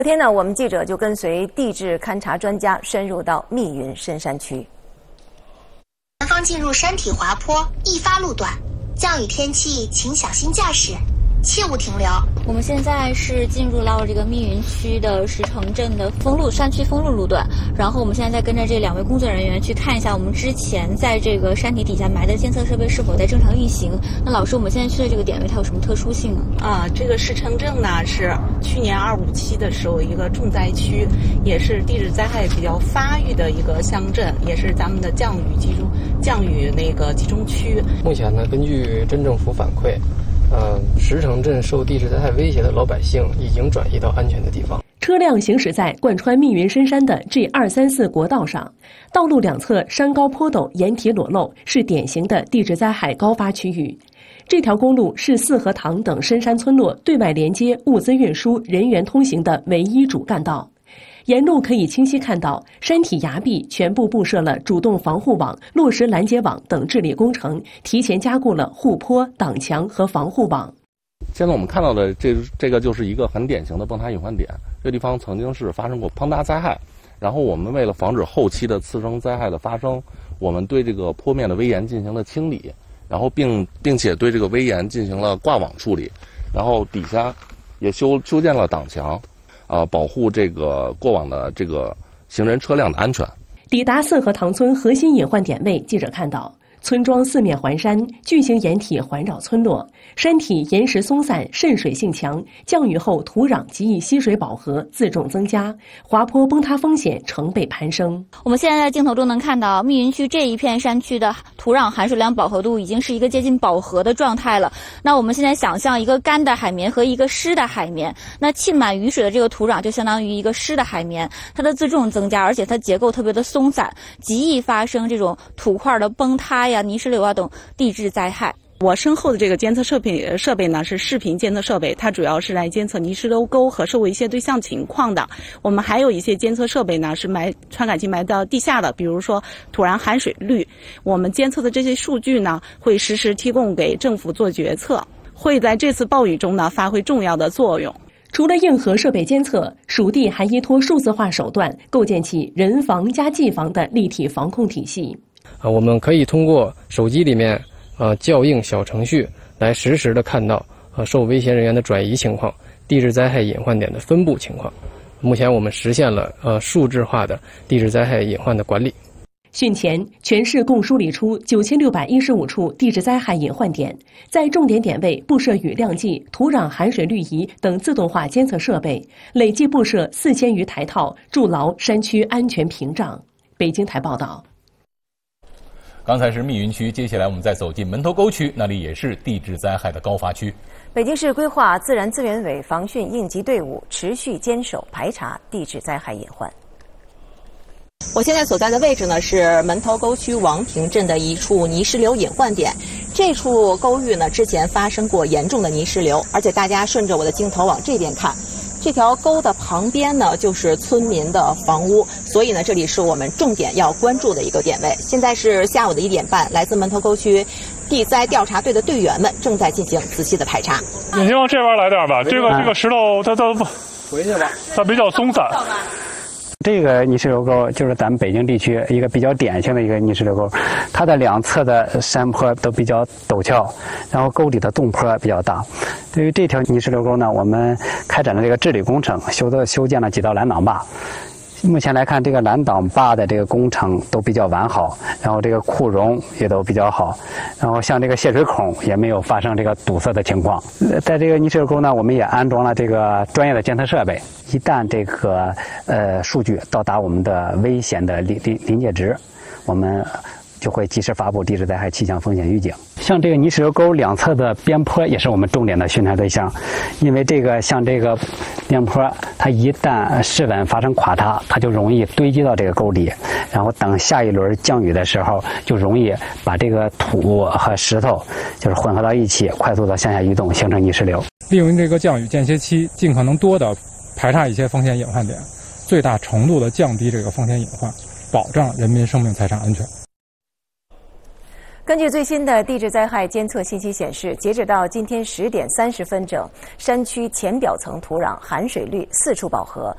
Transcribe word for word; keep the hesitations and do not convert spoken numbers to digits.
昨天呢，我们记者就跟随地质勘察专家深入到密云深山区。 南方进入山体滑坡，易发路段，降雨天气，请小心驾驶，切勿停留。 我们现在是进入到这个密云区的石城镇的封路山区封路路段，然后我们现在在跟着这两位工作人员去看一下我们之前在这个山体底下埋的监测设备是否在正常运行。那老师，我们现在去的这个点位它有什么特殊性呢？ 啊，这个石城镇呢是去年二五七的时候一个重灾区，也是地质灾害比较发育的一个乡镇，也是咱们的降雨集中降雨那个集中区。 目前呢，根据镇政府反馈。呃，石城镇受地质灾害威胁的老百姓已经转移到安全的地方。 车辆行驶在贯穿密云深山的 G 二三四国道上，道路两侧山高坡陡，岩体裸露，是典型的地质灾害高发区域。这条公路是四合塘等深山村落对外连接、物资运输、人员通行的唯一主干道。沿路可以清晰看到，山体崖壁全部布设了主动防护网、落石拦截网等治理工程，提前加固了护坡、挡墙和防护网。 现在我们看到的这这个就是一个很典型的崩塌隐患点，这个地方曾经是发生过崩塌灾害，然后我们为了防止后期的次生灾害的发生，我们对这个坡面的危岩进行了清理，然后并并且对这个危岩进行了挂网处理，然后底下也修修建了挡墙。呃，保护这个过往的这个行人车辆的安全。 抵达四合塘村核心隐患点位，记者看到村庄四面环山，巨型岩体环绕村落，山体岩石松散，渗水性强，降雨后土壤极易吸水饱和，自重增加，滑坡崩塌风险成倍攀升。 我们现在在镜头中能看到，密云区这一片山区的土壤含水量饱和度已经是一个接近饱和的状态了。那我们现在想象一个干的海绵和一个湿的海绵，那浸满雨水的这个土壤就相当于一个湿的海绵，它的自重增加，而且它结构特别的松散，极易发生这种土块的崩塌呀、泥石流啊等地质灾害。 我身后的这个监测设备设备呢是视频监测设备，它主要是来监测泥石流沟和受危险对象情况的。我们还有一些监测设备呢是埋传感器埋到地下的，比如说土壤含水率。我们监测的这些数据呢会实时提供给政府做决策，会在这次暴雨中呢发挥重要的作用。 除了硬核设备监测，属地还依托数字化手段，构建起人防加技防的立体防控体系。 啊，我们可以通过手机里面呃校映小程序来实时的看到呃受危险人员的转移情况、地质灾害隐患点的分布情况。目前我们实现了呃数字化的地质灾害隐患的管理。 汛前，全市共梳理出九千六百一十五处地质灾害隐患点，在重点点位布设雨量计、土壤含水率仪等自动化监测设备，累计布设四千余台套，筑牢山区安全屏障。北京台报道。 刚才是密云区，接下来我们再走进门头沟区，那里也是地质灾害的高发区。 北京市规划自然资源委防汛应急队伍持续坚守排查地质灾害隐患。 我现在所在的位置呢是门头沟区王坪镇的一处泥石流隐患点。这处沟域呢之前发生过严重的泥石流，而且大家顺着我的镜头往这边看，这条沟的旁边呢就是村民的房屋，所以呢这里是我们重点要关注的一个点位。现在是下午的一点半，来自门头沟区地灾调查队的队员们正在进行仔细的排查。 你先往这边来点吧，这个这个石头它它回去吧，它比较松散。 这个泥石流沟就是咱们北京地区一个比较典型的一个泥石流沟，它的两侧的山坡都比较陡峭，然后沟底的洞坡比较大。对于这条泥石流沟呢，我们开展了这个治理工程，修的修建了几道拦挡坝。目前来看，这个拦挡坝的这个工程都比较完好，然后这个库容也都比较好，然后像这个泄水孔也没有发生这个堵塞的情况。在这个泥石流沟呢，我们也安装了这个专业的监测设备，一旦这个呃数据到达我们的危险的临临临界值，我们就会及时发布地质灾害气象风险预警。像这个泥石流沟两侧的边坡也是我们重点的巡查对象，因为这个像这个边坡，它一旦失稳发生垮塌，它就容易堆积到这个沟底，然后等下一轮降雨的时候，就容易把这个土和石头就是混合到一起，快速的向下移动，形成泥石流。 利用这个降雨间歇期，尽可能多的排查一些风险隐患点，最大程度的降低这个风险隐患，保障人民生命财产安全。 根据最新的地质灾害监测信息显示，截止到今天十点三十分整，山区浅表层土壤含水率四处饱和，